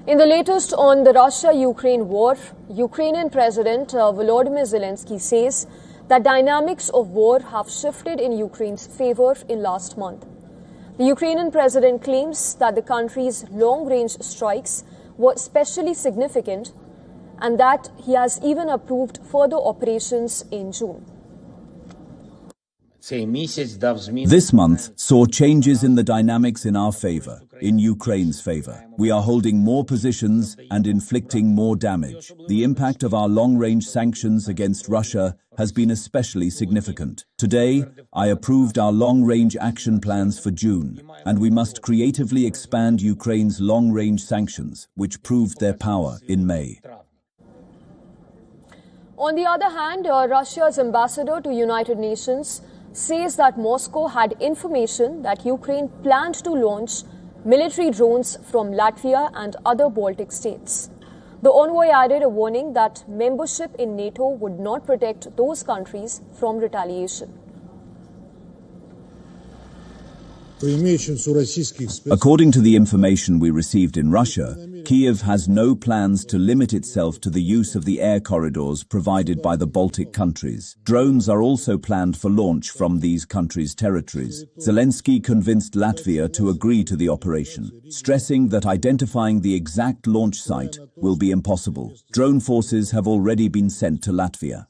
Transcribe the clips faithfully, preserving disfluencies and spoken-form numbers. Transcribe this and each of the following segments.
In the latest on the Russia-Ukraine war, Ukrainian President uh, Volodymyr Zelensky says that dynamics of war have shifted in Ukraine's favor in last month. The Ukrainian president claims that the country's long-range strikes were especially significant and that he has even approved further operations in June. This month saw changes in the dynamics in our favor, in Ukraine's favor. We are holding more positions and inflicting more damage. The impact of our long-range sanctions against Russia has been especially significant. Today, I approved our long-range action plans for June, and we must creatively expand Ukraine's long-range sanctions, which proved their power in May. On the other hand, uh, Russia's ambassador to United Nations says that Moscow had information that Ukraine planned to launch military drones from Latvia and other Baltic states. The envoy added a warning that membership in NATO would not protect those countries from retaliation. According to the information we received in Russia, Kyiv has no plans to limit itself to the use of the air corridors provided by the Baltic countries. Drones are also planned for launch from these countries' territories. Zelensky convinced Latvia to agree to the operation, stressing that identifying the exact launch site will be impossible. Drone forces have already been sent to Latvia.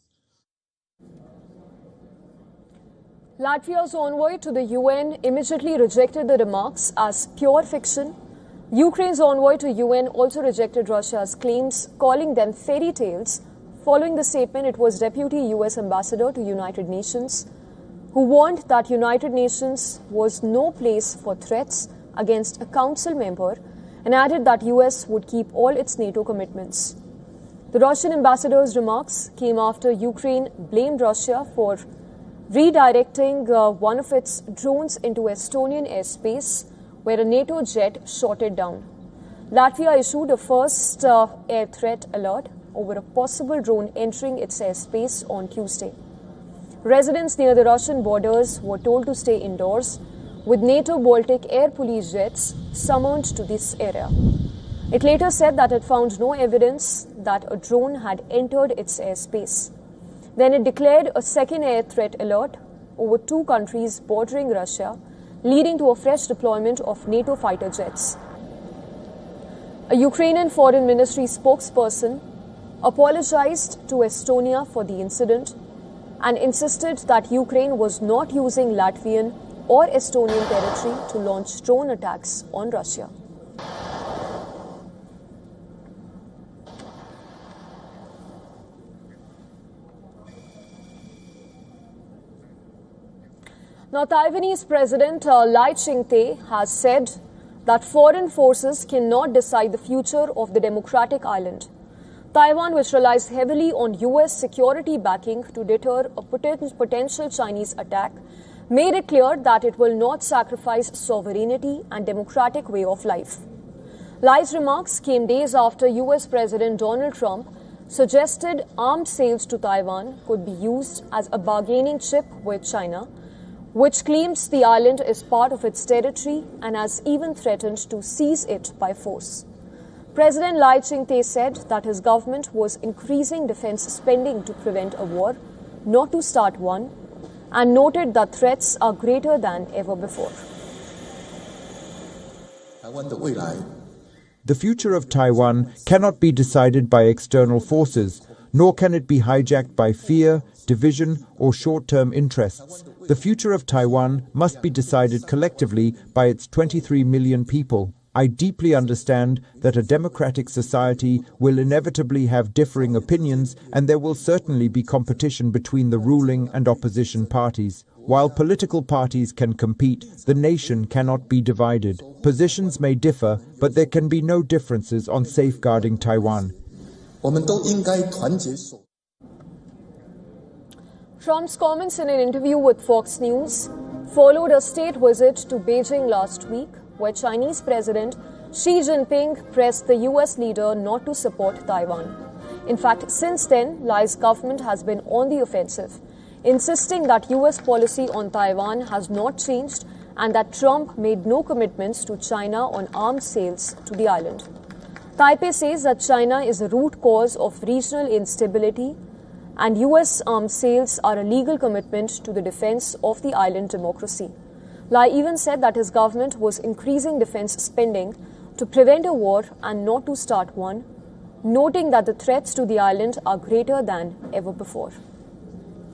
Latvia's envoy to the U N immediately rejected the remarks as pure fiction. Ukraine's envoy to U N also rejected Russia's claims, calling them fairy tales. Following the statement, it was Deputy U S Ambassador to United Nations who warned that United Nations was no place for threats against a council member and added that U S would keep all its NATO commitments. The Russian ambassador's remarks came after Ukraine blamed Russia for redirecting uh, one of its drones into Estonian airspace, where a NATO jet shot it down. Latvia issued a first uh, air threat alert over a possible drone entering its airspace on Tuesday. Residents near the Russian borders were told to stay indoors, with NATO Baltic air police jets summoned to this area. It later said that it found no evidence that a drone had entered its airspace. Then it declared a second air threat alert over two countries bordering Russia, leading to a fresh deployment of NATO fighter jets. A Ukrainian Foreign Ministry spokesperson apologized to Estonia for the incident and insisted that Ukraine was not using Latvian or Estonian territory to launch drone attacks on Russia. Now, Taiwanese President uh, Lai Ching-te has said that foreign forces cannot decide the future of the democratic island. Taiwan, which relies heavily on U S security backing to deter a poten- potential Chinese attack, made it clear that it will not sacrifice sovereignty and democratic way of life. Lai's remarks came days after U S President Donald Trump suggested armed sales to Taiwan could be used as a bargaining chip with China, which claims the island is part of its territory and has even threatened to seize it by force. President Lai Ching-te said that his government was increasing defense spending to prevent a war, not to start one, and noted that threats are greater than ever before. The future of Taiwan cannot be decided by external forces, nor can it be hijacked by fear, division, or short-term interests. The future of Taiwan must be decided collectively by its twenty-three million people. I deeply understand that a democratic society will inevitably have differing opinions, and there will certainly be competition between the ruling and opposition parties. While political parties can compete, the nation cannot be divided. Positions may differ, but there can be no differences on safeguarding Taiwan. Trump's comments in an interview with Fox News followed a state visit to Beijing last week, where Chinese President Xi Jinping pressed the U S leader not to support Taiwan. In fact, since then, Lai's government has been on the offensive, insisting that U S policy on Taiwan has not changed and that Trump made no commitments to China on arms sales to the island. Taipei says that China is the root cause of regional instability and U S arms sales are a legal commitment to the defense of the island democracy. Lai even said that his government was increasing defense spending to prevent a war and not to start one, noting that the threats to the island are greater than ever before.